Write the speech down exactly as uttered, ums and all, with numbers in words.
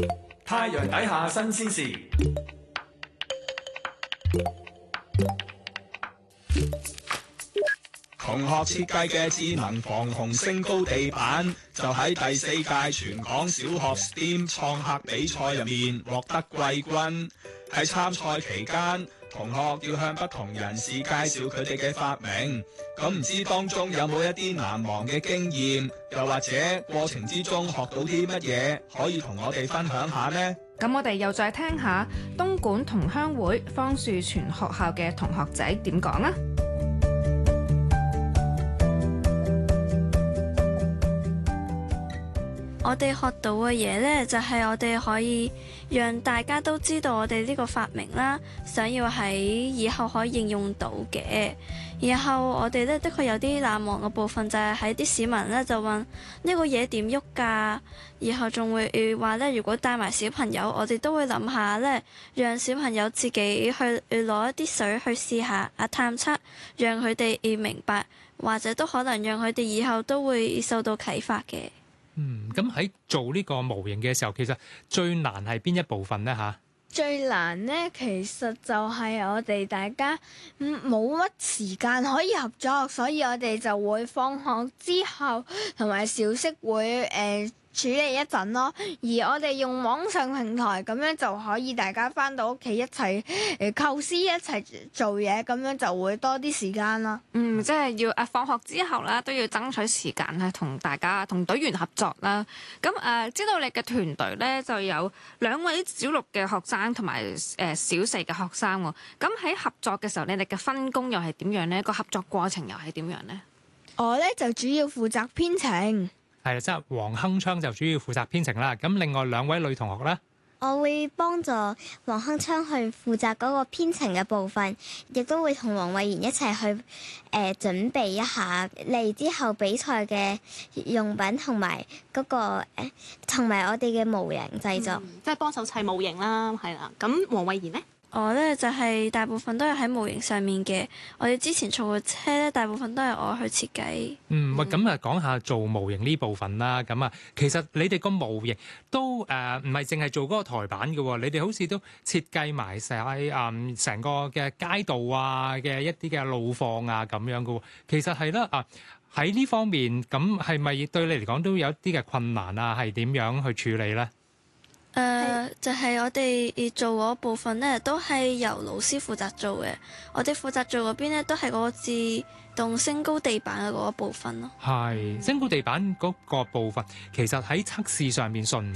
太陽底下新鮮事， 同學設計嘅智能防洪升高地板，就喺第四屆全港小學 S T E A M 創客比賽入面獲得季軍。喺參賽期間，同學要向不同人士介紹佢哋嘅發明。咁唔知當中有冇一啲難忘嘅經驗，又或者過程之中學到啲乜嘢，可以同我哋分享下呢？ 咁我哋又再聽下東莞同鄉會方樹泉學校嘅同學仔點講啊！ 我哋學到嘅嘢呢，就係我哋可以讓大家都知道我哋呢個發明啦，想要喺以後可以應用到嘅。然後我哋呢，的確有啲難忘嘅部分，就係喺啲市民呢，就問呢個嘢點喐㗎，然後仲會話呢，如果帶埋小朋友，我哋都會諗下呢，讓小朋友自己去攞一啲水去試下啊探測，讓佢哋明白，或者都可能讓佢哋以後都會受到啟發嘅。 嗯，咁喺做呢個模型嘅時候，其實最難係邊一部分呢？吓， 最難呢，其實就係我哋大家冇乜時間可以合作，所以我哋就會放學之後同埋小息會誒、呃、處理一陣咯。而我哋用網上平台咁樣就可以大家返到屋企一齊誒構思一齊做嘢，咁樣就會多啲時間啦。 嗯，即係要啊放學之後啦，都要爭取時間咧，同大家同隊員合作啦。咁誒、呃，知道你嘅團隊咧就有兩位小六嘅學生同埋誒小四嘅學生喎。咁喺合作嘅時候，你哋嘅分工又係點樣呢？個合作過程又係點樣呢？ 我咧就主要負責編程。 係啦，即係黃鏗鏘就主要負責編程啦。咁另外兩位女同學咧， 我會幫助黃鏗鏘去負責嗰個編程嘅部分，亦都會同黃慧賢一齊去誒、呃、準備一下嚟之後比賽嘅用品同埋嗰個誒同埋我哋嘅模型製作， 嗯、即係幫手砌模型啦，係啦。咁黃慧賢呢？ 我呢就係、是、大部分都係喺模型上面嘅。我哋之前做嘅車呢，大部分都係我去設計。 嗯，喂，咁啊，講下做模型呢部分啦。咁啊，其實你哋個模型都誒唔係淨係做嗰個台板嘅喎，你哋好似都設計埋晒誒成個嘅街道啊嘅一啲嘅路況啊咁樣嘅喎。其實係啦啊，喺呢方面咁係咪對你嚟講都有一啲嘅困難啊？係點樣去處理呢？ 誒、呃、就係、是、我哋做嗰部分呢，都係由老師負責做嘅。我哋負責做嗰邊呢，都係嗰個自動升高地板嘅嗰個部分咯。 係升高地板嗰個部分，其實喺測試上面順唔